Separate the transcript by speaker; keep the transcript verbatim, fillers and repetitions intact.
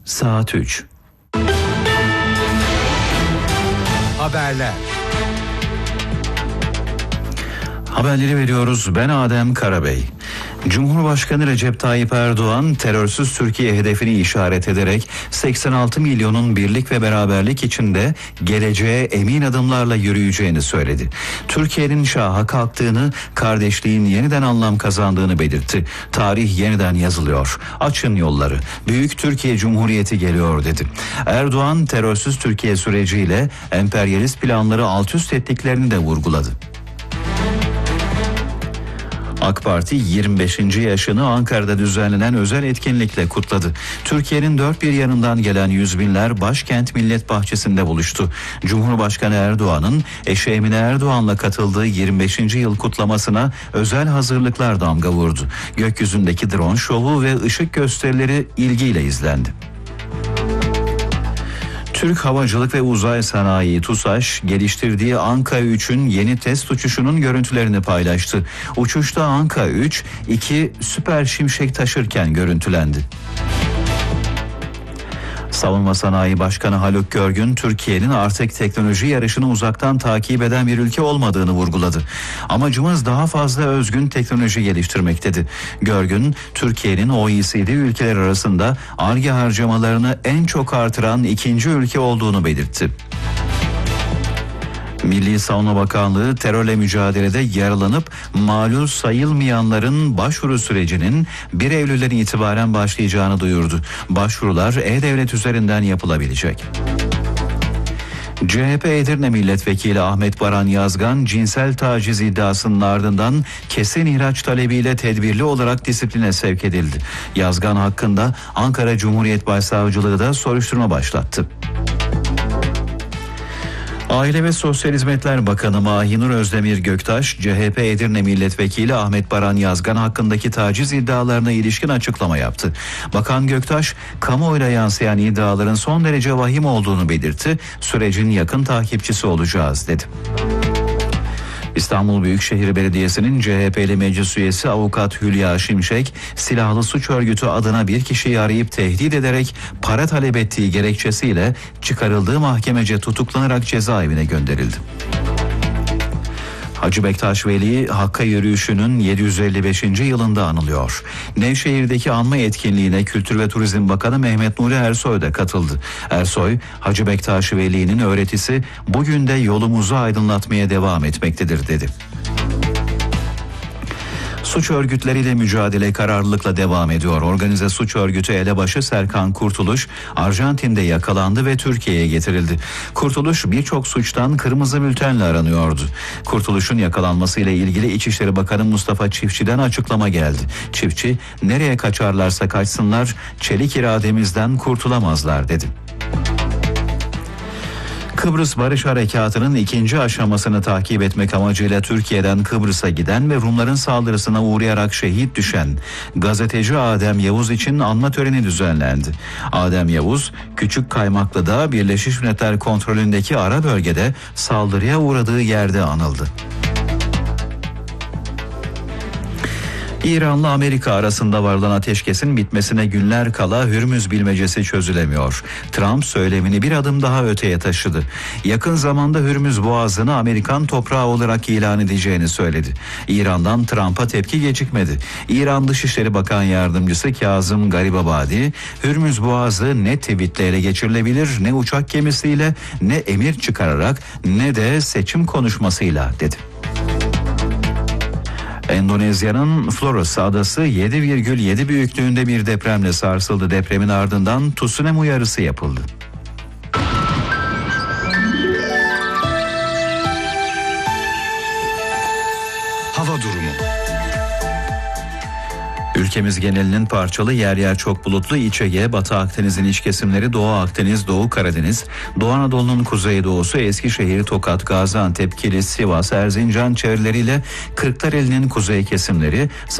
Speaker 1: saat üç.
Speaker 2: Haberler.
Speaker 1: Haberleri veriyoruz. Ben Adem Karabey. Cumhurbaşkanı Recep Tayyip Erdoğan terörsüz Türkiye hedefini işaret ederek seksen altı milyonun birlik ve beraberlik içinde geleceğe emin adımlarla yürüyeceğini söyledi. Türkiye'nin şaha kalktığını, kardeşliğin yeniden anlam kazandığını belirtti. Tarih yeniden yazılıyor. Açın yolları. Büyük Türkiye Cumhuriyeti geliyor dedi. Erdoğan terörsüz Türkiye süreciyle emperyalist planları alt üst ettiklerini de vurguladı. AK Parti yirmi beşinci yaşını Ankara'da düzenlenen özel etkinlikle kutladı. Türkiye'nin dört bir yanından gelen yüz binler başkent Millet Bahçesi'nde buluştu. Cumhurbaşkanı Erdoğan'ın eşi Emine Erdoğan'la katıldığı yirmi beşinci yıl kutlamasına özel hazırlıklar damga vurdu. Gökyüzündeki drone şovu ve ışık gösterileri ilgiyle izlendi. Türk Havacılık ve Uzay Sanayi TUSAŞ geliştirdiği Anka üçün yeni test uçuşunun görüntülerini paylaştı. Uçuşta Anka üç iki Süper Şimşek taşırken görüntülendi. Savunma Sanayi Başkanı Haluk Görgün, Türkiye'nin artık teknoloji yarışını uzaktan takip eden bir ülke olmadığını vurguladı. Amacımız daha fazla özgün teknoloji geliştirmek dedi. Görgün, Türkiye'nin O E C D ülkeler arasında Ar-Ge harcamalarını en çok artıran ikinci ülke olduğunu belirtti. Milli Savunma Bakanlığı terörle mücadelede yaralanıp malul sayılmayanların başvuru sürecinin bir Eylül'den itibaren başlayacağını duyurdu. Başvurular E-Devlet üzerinden yapılabilecek. C H P Edirne Milletvekili Ahmet Baran Yazgan cinsel taciz iddiasının ardından kesin ihraç talebiyle tedbirli olarak disipline sevk edildi. Yazgan hakkında Ankara Cumhuriyet Başsavcılığı da soruşturma başlattı. Aile ve Sosyal Hizmetler Bakanı Mahinur Özdemir Göktaş, C H P Edirne Milletvekili Ahmet Baran Yazgan hakkındaki taciz iddialarına ilişkin açıklama yaptı. Bakan Göktaş, kamuoyuna yansıyan iddiaların son derece vahim olduğunu belirtti. Sürecin yakın takipçisi olacağız dedi. İstanbul Büyükşehir Belediyesi'nin C H P'li meclis üyesi avukat Hülya Şimşek, silahlı suç örgütü adına bir kişiyi arayıp tehdit ederek para talep ettiği gerekçesiyle çıkarıldığı mahkemece tutuklanarak cezaevine gönderildi. Hacı Bektaş Veli Hakk'a yürüyüşünün yedi yüz elli beşinci yılında anılıyor. Nevşehir'deki anma etkinliğine Kültür ve Turizm Bakanı Mehmet Nuri Ersoy da katıldı. Ersoy, Hacı Bektaş Veli'nin öğretisi bugün de yolumuzu aydınlatmaya devam etmektedir dedi. Suç örgütleriyle mücadele kararlılıkla devam ediyor. Organize suç örgütü elebaşı Serkan Kurtuluş, Arjantin'de yakalandı ve Türkiye'ye getirildi. Kurtuluş birçok suçtan kırmızı bültenle aranıyordu. Kurtuluş'un yakalanmasıyla ilgili İçişleri Bakanı Mustafa Çiftçi'den açıklama geldi. Çiftçi, nereye kaçarlarsa kaçsınlar, çelik irademizden kurtulamazlar dedi. Kıbrıs Barış Harekatı'nın ikinci aşamasını takip etmek amacıyla Türkiye'den Kıbrıs'a giden ve Rumların saldırısına uğrayarak şehit düşen gazeteci Adem Yavuz için anma töreni düzenlendi. Adem Yavuz, Küçük Kaymaklı'da Birleşmiş Milletler kontrolündeki ara bölgede saldırıya uğradığı yerde anıldı. İran'la Amerika arasında varılan ateşkesin bitmesine günler kala Hürmüz bilmecesi çözülemiyor. Trump söylemini bir adım daha öteye taşıdı. Yakın zamanda Hürmüz Boğazı'nı Amerikan toprağı olarak ilan edeceğini söyledi. İran'dan Trump'a tepki gecikmedi. İran Dışişleri Bakan Yardımcısı Kazım Garibabadi, Hürmüz Boğazı ne tweetle ele geçirilebilir, ne uçak gemisiyle, ne emir çıkararak, ne de seçim konuşmasıyla dedi. Endonezya'nın Flores adası yedi virgül yedi büyüklüğünde bir depremle sarsıldı. Depremin ardından tsunami uyarısı yapıldı.
Speaker 2: Hava durumu.
Speaker 1: Ülkemiz genelinin parçalı, yer yer çok bulutlu, İç Ege, Batı Akdeniz'in iç kesimleri, Doğu Akdeniz, Doğu Karadeniz, Doğu Anadolu'nun kuzeydoğusu, Eskişehir, Tokat, Gaziantep, Kilis, Sivas, Erzincan çevreleriyle Kırklareli'nin kuzey kesimleri,